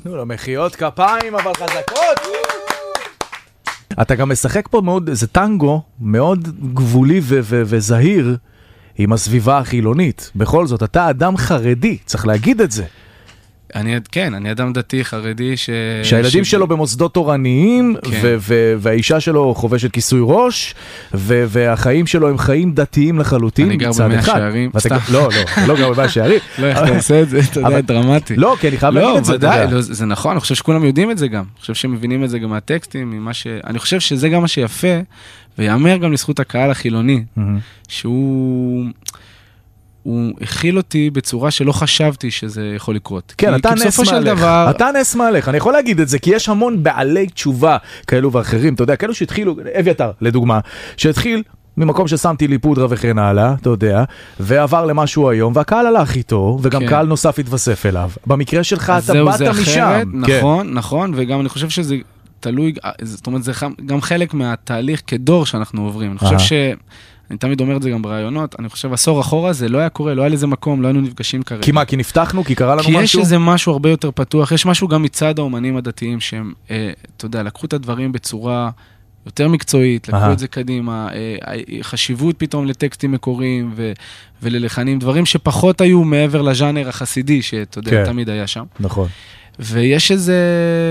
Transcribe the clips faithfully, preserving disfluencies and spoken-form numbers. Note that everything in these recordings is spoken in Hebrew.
תנו לו מחיאות כפיים, אבל חזקות. אתה גם משחק פה מאוד, זה טנגו מאוד גבולי ו- ו- וזהיר עם הסביבה החילונית. בכל זאת, אתה אדם חרדי, צריך להגיד את זה. אני, כן, אני אדם דתי חרדי ש... שהילדים ש... שלו במוסדות תורניים, כן. ו- ו- והאישה שלו חובשת כיסוי ראש, ו- והחיים שלו הם חיים דתיים לחלוטין. אני גר במאה שערים. ואתה... לא, לא, לא גר במאה שערים. לא, איך אתה עושה את זה, אתה יודע, דרמטי. לא, כי אני חייב להגיד את זה. לא, ודאי, לא, זה נכון, אני חושב שכולם יודעים את זה גם. אני חושב שהם מבינים את זה גם מהטקסטים, ממה ש... אני חושב שזה גם מה שיפה, ויאמר גם לזכות הקהל החילוני, שהוא... הוא הכיל אותי בצורה שלא חשבתי שזה יכול לקרות. כן, כי, אתה כי נס מעליך, דבר... אתה נס מעליך, אני יכול להגיד את זה, כי יש המון בעלי תשובה כאלו ואחרים, אתה יודע, כאלו שהתחילו, אביתר, לדוגמה, שהתחיל ממקום ששמתי לי פודרה וכן הלאה, אתה יודע, ועבר למשהו היום, והקהל הלך איתו, וגם כן. קהל נוסף התווסף אליו. במקרה שלך אתה באת משם. אחרת, כן. נכון, נכון, וגם אני חושב שזה תלוי, זאת אומרת, זה גם חלק מהתהליך כדור שאנחנו עוברים. אני חושב ש... אני תמיד אומר את זה גם ברעיונות, אני חושב, עשור אחורה זה לא היה קורה, לא היה לזה מקום, לא היינו נפגשים כרגע. כי מה, כי נפתחנו, כי קרה לנו כי משהו? כי יש איזה משהו הרבה יותר פתוח, יש משהו גם מצד האומנים הדתיים, שהם, אה, אתה יודע, לקחו את הדברים בצורה יותר מקצועית, לקחו את זה קדימה, אה, חשיבות פתאום לטקסטים מקוריים ו, וללחנים, דברים שפחות היו מעבר לז'אנר החסידי, שאתה יודע, כן. תמיד היה שם. נכון. ויש איזה,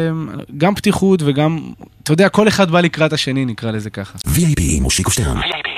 גם פתיחות וגם, אתה יודע, כל אחד בא לקראת השני, נקרא לזה ככה. וי איי פי, מושיקו שטרן.